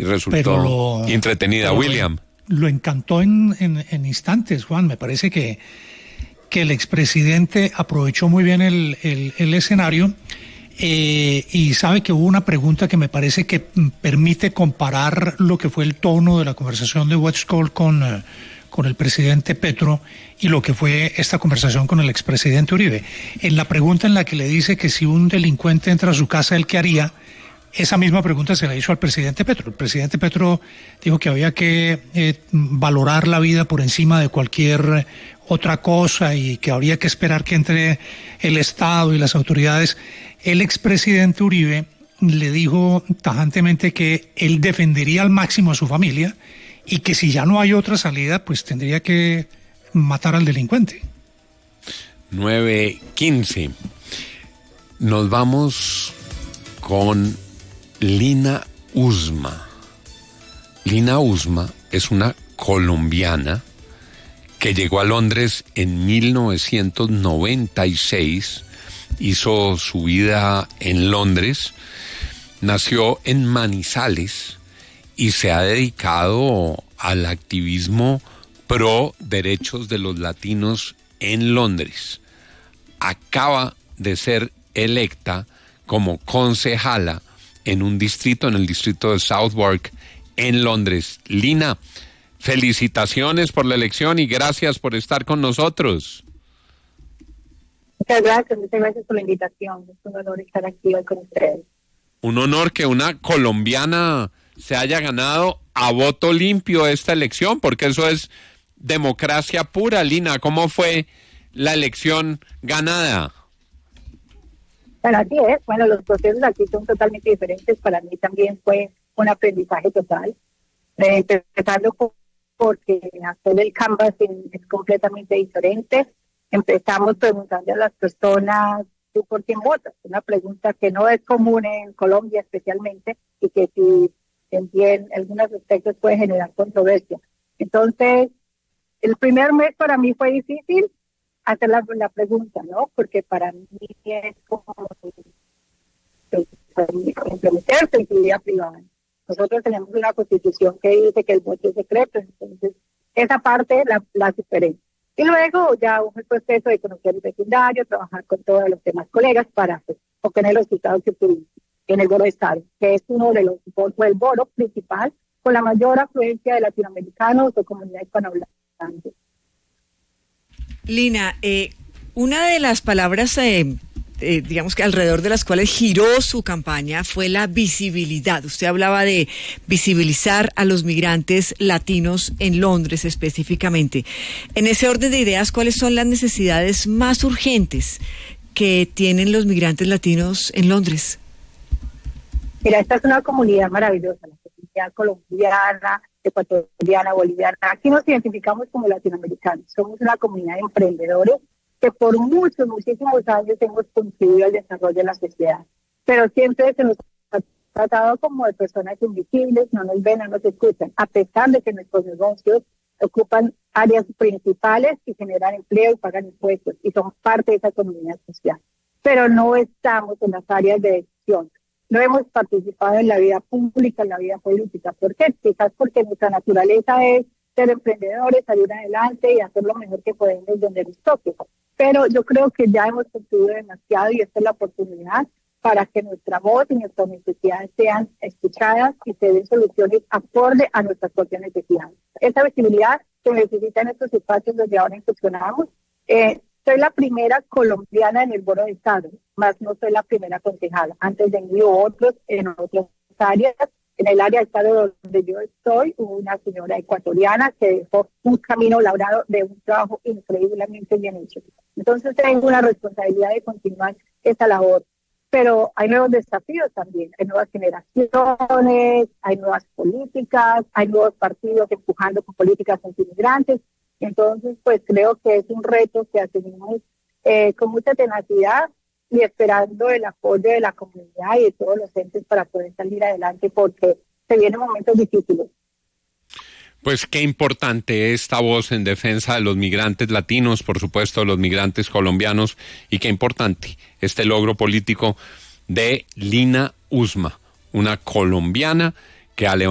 y resultó entretenida, William. Lo encantó en instantes, Juan. Me parece que el expresidente aprovechó muy bien el escenario y sabe que hubo una pregunta que me parece que permite comparar lo que fue el tono de la conversación de Westcott con el presidente Petro y lo que fue esta conversación con el expresidente Uribe. En la pregunta en la que le dice que si un delincuente entra a su casa, ¿él qué haría? Esa misma pregunta se la hizo al presidente Petro. El presidente Petro dijo que había que valorar la vida por encima de cualquier otra cosa y que habría que esperar que entre el Estado y las autoridades. El expresidente Uribe le dijo tajantemente que él defendería al máximo a su familia y que si ya no hay otra salida, pues tendría que matar al delincuente. 9:15. Nos vamos con Lina Usma. Lina Usma es una colombiana que llegó a Londres en 1996, hizo su vida en Londres, nació en Manizales y se ha dedicado al activismo pro derechos de los latinos en Londres. Acaba de ser electa como concejala en un distrito, en el distrito de Southwark, en Londres. Lina, felicitaciones por la elección y gracias por estar con nosotros. Muchas gracias por la invitación. Es un honor estar aquí hoy con ustedes. Un honor que una colombiana se haya ganado a voto limpio esta elección, porque eso es democracia pura. Lina, ¿cómo fue la elección ganada? Bueno, así es. Bueno, los procesos aquí son totalmente diferentes. Para mí también fue un aprendizaje total. Empezando porque hacer el canvassing es completamente diferente. Empezamos preguntando a las personas, ¿tú por quién votas? Una pregunta que no es común en Colombia especialmente y que si en algunos aspectos puede generar controversia. Entonces, el primer mes para mí fue difícil hacer la pregunta, ¿no? Porque para mí es como comprometerse en su vida privada. Nosotros tenemos una constitución que dice que el voto es secreto, entonces esa parte la superé. Y luego ya hubo el proceso de conocer el vecindario, trabajar con todos los demás colegas para obtener los resultados que tuvimos en el Boro de Estado, que es uno de fue el Boro principal con la mayor afluencia de latinoamericanos o comunidades hispanohablantes. Lina, una de las palabras, digamos que alrededor de las cuales giró su campaña fue la visibilidad. Usted hablaba de visibilizar a los migrantes latinos en Londres específicamente. En ese orden de ideas, ¿cuáles son las necesidades más urgentes que tienen los migrantes latinos en Londres? Mira, esta es una comunidad maravillosa, la comunidad colombiana, ecuatoriana, boliviana. Aquí nos identificamos como latinoamericanos. Somos una comunidad de emprendedores que por muchísimos años hemos contribuido al desarrollo de la sociedad. Pero siempre se nos ha tratado como de personas invisibles, no nos ven, no nos escuchan, a pesar de que nuestros negocios ocupan áreas principales y generan empleo y pagan impuestos y somos parte de esa comunidad social. Pero no estamos en las áreas de decisión. No hemos participado en la vida pública, en la vida política. ¿Por qué? Quizás porque nuestra naturaleza es ser emprendedores, salir adelante y hacer lo mejor que podemos donde nos toque. Pero yo creo que ya hemos contribuido demasiado y esta es la oportunidad para que nuestra voz y nuestras necesidades sean escuchadas y se den soluciones acorde a nuestras propias necesidades. Esa visibilidad se necesita en estos espacios donde ahora incursionamos. Soy la primera colombiana en el Boro de Estado, más no soy la primera concejala. Antes de mí hubo otros en otras áreas. En el área del Estado donde yo estoy, hubo una señora ecuatoriana que dejó un camino labrado de un trabajo increíblemente bien hecho. Entonces tengo una responsabilidad de continuar esta labor. Pero hay nuevos desafíos también, hay nuevas generaciones, hay nuevas políticas, hay nuevos partidos empujando con políticas anti-inmigrantes. Entonces, pues creo que es un reto que asumimos con mucha tenacidad y esperando el apoyo de la comunidad y de todos los entes para poder salir adelante porque se vienen momentos difíciles. Pues qué importante esta voz en defensa de los migrantes latinos, por supuesto, los migrantes colombianos, y qué importante este logro político de Lina Usma, una colombiana que ha levantado